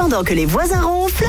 Pendant que les voisins ronflent,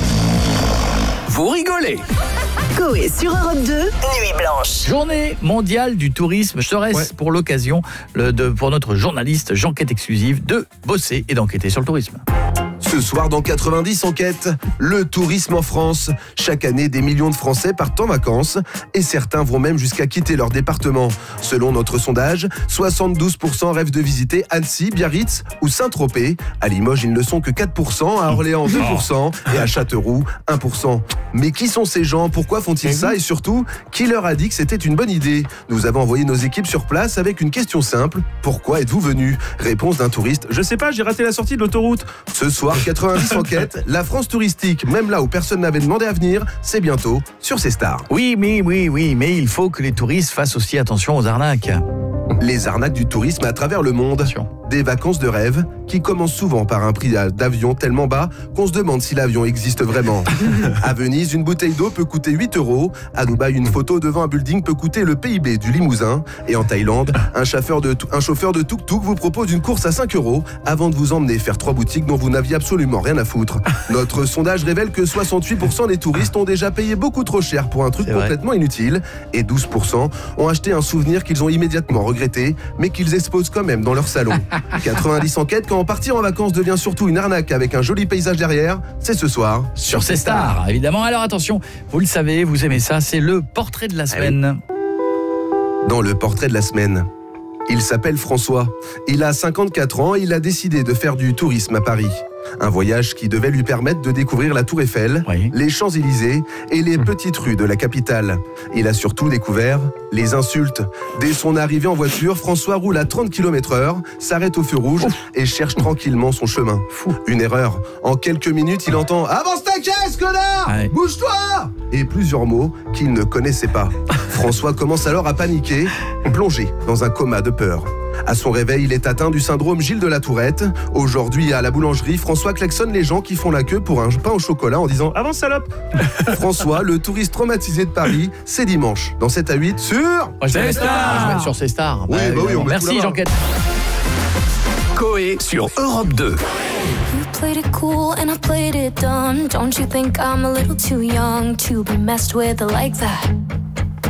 Vous rigolez. Coé sur Europe 2, Nuit Blanche. Journée mondiale du tourisme. Serait-ce pour l'occasion pour notre journaliste J'enquête exclusive de bosser et d'enquêter sur le tourisme. Ce soir dans 90 enquêtes, le tourisme en France. Chaque année, des millions de Français partent en vacances et certains vont même jusqu'à quitter leur département. Selon notre sondage, 72% rêvent de visiter Annecy, Biarritz ou Saint-Tropez. À Limoges, ils ne le sont que 4%, à Orléans 2% et à Châteauroux 1%. Mais qui sont ces gens? Pourquoi font-ils ça? Et surtout, qui leur a dit que c'était une bonne idée? Nous avons envoyé nos équipes sur place avec une question simple. Pourquoi êtes-vous venus? Réponse d'un touriste. Je sais pas, j'ai raté la sortie de l'autoroute. Ce soir, 90 enquêtes, la France touristique, même là où personne n'avait demandé à venir, c'est bientôt sur ces stars. Oui, mais il faut que les touristes fassent aussi attention aux arnaques. Les arnaques du tourisme à travers le monde. Des vacances de rêve qui commencent souvent par un prix d'avion tellement bas qu'on se demande si l'avion existe vraiment. À Venise, une bouteille d'eau peut coûter 8 €. À Dubaï, une photo devant un building peut coûter le PIB du Limousin. Et en Thaïlande, un chauffeur de tuk-tuk vous propose une course à 5 € avant de vous emmener faire 3 boutiques dont vous n'aviez absolument rien à foutre. Notre sondage révèle que 68% des touristes ont déjà payé beaucoup trop cher pour un truc complètement inutile. Et 12% ont acheté un souvenir qu'ils ont immédiatement regretté, mais qu'ils exposent quand même dans leur salon. 90 enquêtes, quand partir en vacances devient surtout une arnaque avec un joli paysage derrière, c'est ce soir sur ces stars, évidemment. Alors attention, vous le savez, vous aimez ça, c'est le portrait de la semaine. Dans le portrait de la semaine, il s'appelle François. Il a 54 ans et il a décidé de faire du tourisme à Paris. Un voyage qui devait lui permettre de découvrir la Tour Eiffel, les Champs-Élysées et les petites rues de la capitale. Il a surtout découvert les insultes. Dès son arrivée en voiture, François roule à 30 km/h, s'arrête au feu rouge et cherche tranquillement son chemin. Une erreur. En quelques minutes, il entend « Avance ta caisse, connard ! Bouge-toi !» et plusieurs mots qu'il ne connaissait pas. François commence alors à paniquer, plongé dans un coma de peur. À son réveil, il est atteint du syndrome Gilles de la Tourette. Aujourd'hui, à la boulangerie, François klaxonne les gens qui font la queue pour un pain au chocolat en disant « Avance, salope !» François, le touriste traumatisé de Paris, c'est dimanche, dans 7 à 8, sur... C'est stars. Je vais mettre sur ces stars. Oui, on met merci, J'enquête. Coé sur Europe 2. You played it cool and I played it dumb. Don't you think I'm a little too young to be messed with like that?